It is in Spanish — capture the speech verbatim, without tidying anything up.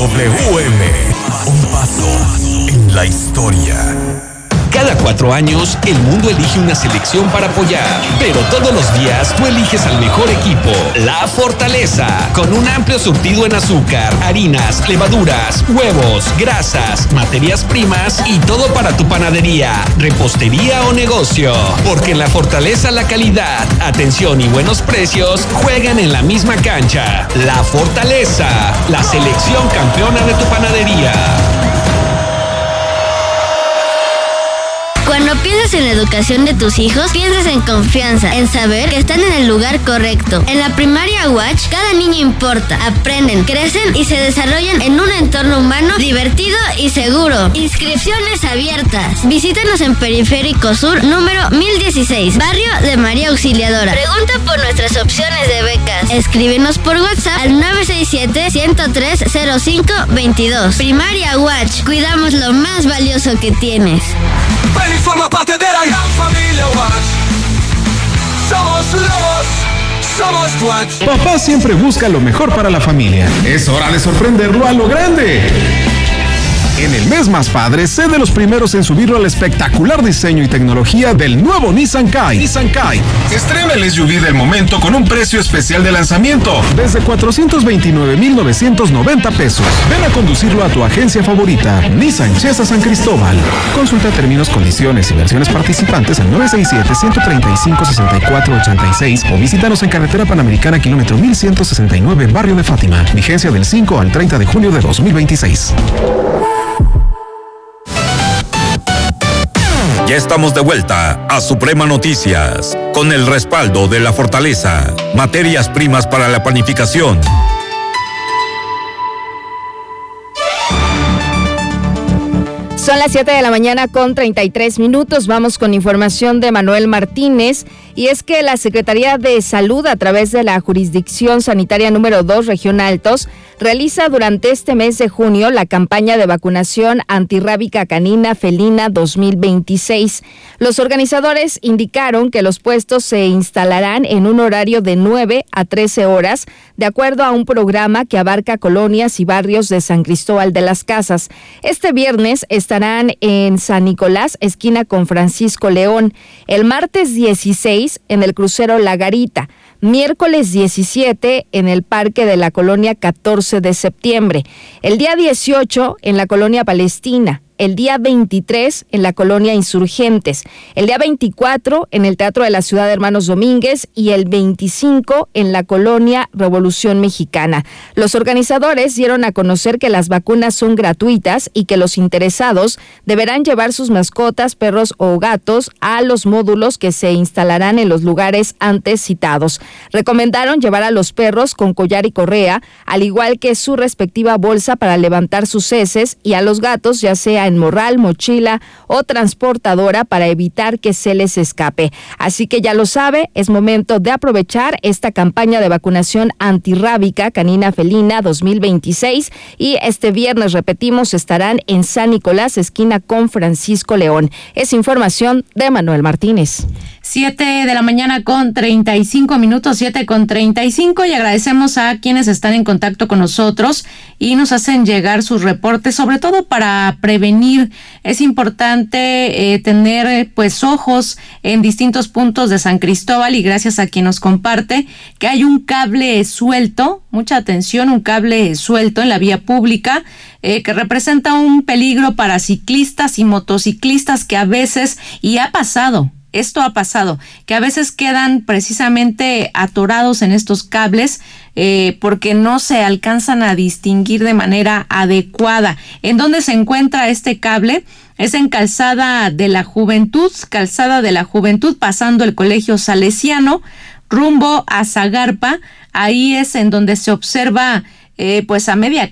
W M. Un paso en la historia. Cada cuatro años, el mundo elige una selección para apoyar, pero todos los días tú eliges al mejor equipo, La Fortaleza, con un amplio surtido en azúcar, harinas, levaduras, huevos, grasas, materias primas y todo para tu panadería, repostería o negocio. Porque en La Fortaleza la calidad, atención y buenos precios juegan en la misma cancha. La Fortaleza, la selección campeona de tu panadería. Cuando piensas en la educación de tus hijos, piensas en confianza, en saber que están en el lugar correcto. En la primaria Watch, cada niño importa. Aprenden, crecen y se desarrollan en un entorno humano divertido y seguro. Inscripciones abiertas. Visítanos en Periférico Sur, número mil dieciséis, barrio de María Auxiliadora. Pregunta por nuestras opciones de becas. Escríbenos por WhatsApp al nueve seis siete, uno cero tres, cero cinco dos dos. Primaria Watch, cuidamos lo más valioso que tienes. Ven y forma parte de la gran familia Watch. Somos los, somos Watch. Papá siempre busca lo mejor para la familia. Es hora de sorprenderlo a lo grande. En el mes más padre, sé de los primeros en subirlo al espectacular diseño y tecnología del nuevo Nissan Kite. Nissan Kite. Estrena el S U V del momento con un precio especial de lanzamiento desde cuatrocientos veintinueve mil novecientos noventa pesos. Ven a conducirlo a tu agencia favorita, Nissan Chesa San Cristóbal. Consulta términos, condiciones y versiones participantes al nueve seis siete, uno tres cinco, seis cuatro ocho seis o visítanos en Carretera Panamericana kilómetro mil ciento sesenta y nueve, Barrio de Fátima. Vigencia del cinco al treinta de junio de dos mil veintiséis. Ya estamos de vuelta a Suprema Noticias, con el respaldo de La Fortaleza, materias primas para la panificación. Son las siete de la mañana con treinta y tres minutos. Vamos con información de Manuel Martínez. Y es que la Secretaría de Salud, a través de la Jurisdicción Sanitaria número dos, Región Altos, realiza durante este mes de junio la campaña de vacunación antirrábica canina felina dos mil veintiséis. Los organizadores indicaron que los puestos se instalarán en un horario de nueve a trece horas, de acuerdo a un programa que abarca colonias y barrios de San Cristóbal de las Casas. Este viernes estarán en San Nicolás, esquina con Francisco León. El martes dieciséis en el crucero La Garita. Miércoles diecisiete en el Parque de la Colonia catorce de septiembre. El día dieciocho en la Colonia Palestina. El día veintitrés en la Colonia Insurgentes, el día veinticuatro en el Teatro de la Ciudad de Hermanos Domínguez y el veinticinco en la Colonia Revolución Mexicana. Los organizadores dieron a conocer que las vacunas son gratuitas y que los interesados deberán llevar sus mascotas, perros o gatos a los módulos que se instalarán en los lugares antes citados. Recomendaron llevar a los perros con collar y correa, al igual que su respectiva bolsa para levantar sus heces, y a los gatos ya sea en morral, mochila o transportadora para evitar que se les escape. Así que ya lo sabe, es momento de aprovechar esta campaña de vacunación antirrábica canina felina dos mil veintiséis y este viernes, repetimos, estarán en San Nicolás, esquina con Francisco León. Es información de Manuel Martínez. Siete de la mañana con treinta y cinco minutos, siete con treinta y cinco, y agradecemos a quienes están en contacto con nosotros y nos hacen llegar sus reportes, sobre todo para prevenir. Es importante eh, tener pues ojos en distintos puntos de San Cristóbal, y gracias a quien nos comparte que hay un cable suelto, mucha atención, un cable suelto en la vía pública eh, que representa un peligro para ciclistas y motociclistas que a veces, y ha pasado, Esto ha pasado, que a veces quedan precisamente atorados en estos cables eh, porque no se alcanzan a distinguir de manera adecuada. ¿En dónde se encuentra este cable? Es en Calzada de la Juventud, Calzada de la Juventud, pasando el Colegio Salesiano, rumbo a Zagarpa. Ahí es en donde se observa eh, pues a media